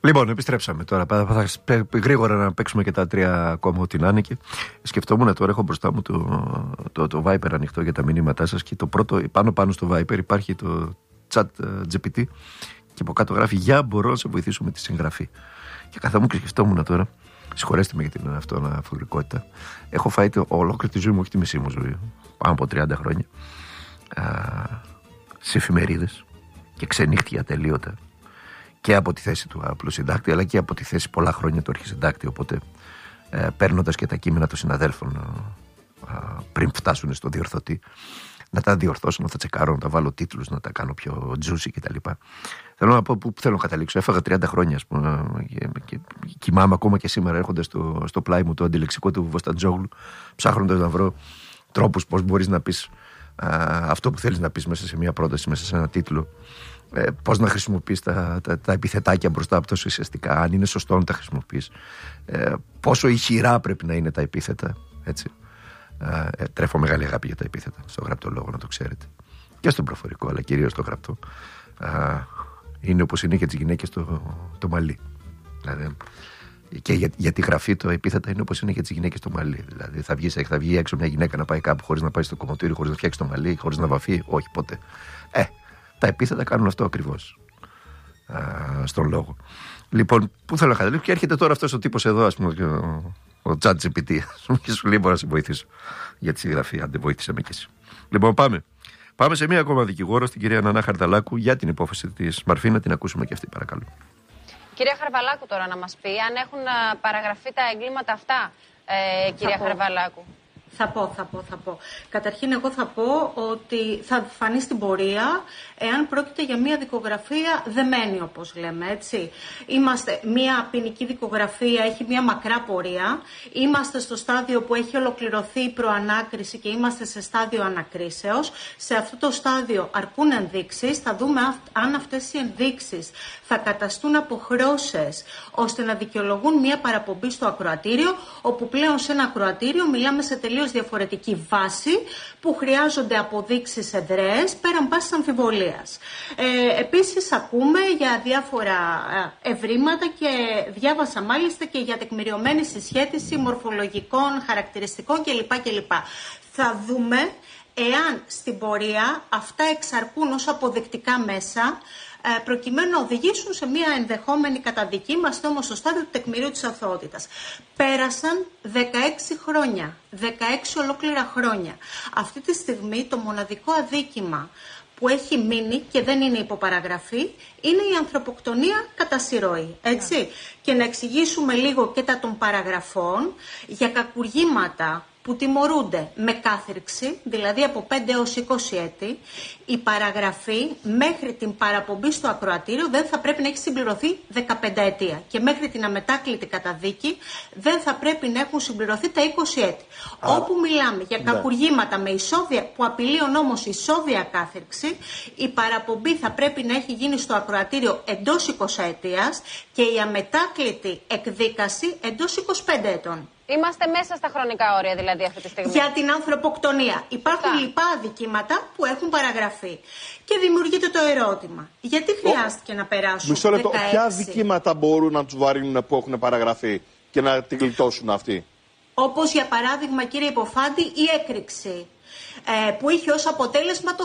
Λοιπόν, επιστρέψαμε τώρα. Θα γρήγορα να παίξουμε και τα 3 ακόμα ό,τι να είναι. Και σκεφτόμουν τώρα, έχω μπροστά μου το Viper ανοιχτό για τα μηνύματά σας. Και το πρώτο, πάνω στο Viper υπάρχει το chat GPT. Και από κάτω γράφει: Γεια, μπορώ να σε βοηθήσω με τη συγγραφή. Και καθόμουν και σκεφτόμουν τώρα. Συγχωρέστε με για την αυτοαναφορικότητα. Έχω φάει ολόκληρη τη ζωή μου, όχι τη μισή μου ζωή, πάνω από 30 χρόνια, σε εφημερίδες και ξενύχτια ατελείωτα. Και από τη θέση του απλού συντάκτη, αλλά και από τη θέση πολλά χρόνια του αρχισυντάκτη. Οπότε, παίρνοντας και τα κείμενα των συναδέλφων πριν φτάσουν στο διορθωτή, να τα διορθώσω, να τα τσεκάρω, να τα βάλω τίτλους, να τα κάνω πιο juicy κτλ. Θέλω να πω πού θέλω να καταλήξω. Έφαγα 30 χρόνια, ας πούμε, και κοιμάμαι ακόμα και σήμερα, έρχοντας στο πλάι μου το αντιλεξικό του Βοστατζόγλου, ψάχνοντας να βρω τρόπους πώς μπορείς να πεις αυτό που θέλεις να πεις μέσα σε μια πρόταση, μέσα σε ένα τίτλο. Πώς να χρησιμοποιείς τα επιθετάκια μπροστά από τόσο ουσιαστικά, αν είναι σωστό να τα χρησιμοποιείς, πόσο ηχηρά πρέπει να είναι τα επίθετα, έτσι. Τρέφω μεγάλη αγάπη για τα επίθετα στο γραπτό λόγο, να το ξέρετε, και στον προφορικό, αλλά κυρίως στο γραπτό. Είναι όπως είναι και τις γυναίκες το μαλλί, δηλαδή, και για τη γραφή το επίθετα είναι όπως είναι και τις γυναίκες το μαλλί. Δηλαδή θα βγει έξω μια γυναίκα να πάει κάπου χωρίς να πάει στο κομμωτήριο, χωρίς να φτιάξει το μαλλί, χωρίς να βαφεί, όχι ποτέ. Τα επίθετα κάνουν αυτό ακριβώς στον λόγο. Λοιπόν, πού θέλω να καταλήξω? Και έρχεται τώρα αυτός ο τύπος εδώ, ας πούμε, ο ChatGPT, και σου λέει: μπορώ να σε βοηθήσω για τη συγγραφή, αν δεν βοήθησε με κι εσύ. Λοιπόν, πάμε σε μία ακόμα δικηγόρο, στην κυρία Νανά Χαρδαλάκου, για την υπόθεση της Μαρφή. Να την ακούσουμε και αυτή, παρακαλώ. Κυρία Χαρβαλάκου, τώρα να μας πει αν έχουν παραγραφεί τα εγκλήματα αυτά, κυρία Χαρβαλάκου. Θα πω. Καταρχήν εγώ θα πω ότι θα φανεί στην πορεία εάν πρόκειται για μια δικογραφία δεμένη, όπως λέμε, έτσι. Μια ποινική δικογραφία έχει μια μακρά πορεία. Είμαστε στο στάδιο που έχει ολοκληρωθεί η προανάκριση και είμαστε σε στάδιο ανακρίσεως. Σε αυτό το στάδιο αρκούν ενδείξεις. Θα δούμε αν αυτές οι ενδείξεις θα καταστούν αποχρώσεις ώστε να δικαιολογούν μια παραπομπή στο ακροατήριο, όπου πλέον σε ένα ακροατήριο μιλάμε σε τελείως διαφορετική βάση που χρειάζονται αποδείξεις εδραίες πέραν πάσης αμφιβολίας. Επίσης ακούμε για διάφορα ευρήματα και διάβασα μάλιστα και για τεκμηριωμένη συσχέτιση μορφολογικών χαρακτηριστικών κλπ. Θα δούμε εάν στην πορεία αυτά εξαρκούν ως αποδεικτικά μέσα προκειμένου να οδηγήσουν σε μια ενδεχόμενη καταδική. Είμαστε όμως στο στάδιο του τεκμηρίου της αθωότητας. Πέρασαν 16 χρόνια, 16 ολόκληρα χρόνια. Αυτή τη στιγμή το μοναδικό αδίκημα που έχει μείνει και δεν είναι υποπαραγραφή είναι η ανθρωποκτονία κατά συρροή, έτσι. Και να εξηγήσουμε λίγο και τα των παραγραφών για κακουργήματα που τιμωρούνται με κάθριξη, δηλαδή από 5 έως 20 έτη, η παραγραφή μέχρι την παραπομπή στο ακροατήριο δεν θα πρέπει να έχει συμπληρωθεί 15 ετία και μέχρι την αμετάκλητη καταδίκη δεν θα πρέπει να έχουν συμπληρωθεί τα 20 έτη. Όπου μιλάμε για κακουργήματα με ισόβια, που απειλεί ο νόμος ισόβια κάθριξη, η παραπομπή θα πρέπει να έχει γίνει στο ακροατήριο εντός 20 ετίας και η αμετάκλητη εκδίκαση εντός 25 ετών. Είμαστε μέσα στα χρονικά όρια δηλαδή αυτή τη στιγμή. Για την ανθρωποκτονία. Υπάρχουν λοιπά αδικήματα που έχουν παραγραφεί. Και δημιουργείται το ερώτημα. Γιατί χρειάστηκε να περάσουν 16... Μισό λεπτό. Ποια δικήματα μπορούν να τους βαρύνουν που έχουν παραγραφεί και να τη γλιτώσουν αυτοί? Όπως για παράδειγμα, κύριε Υποφάντη, η έκρηξη που είχε ως αποτέλεσμα το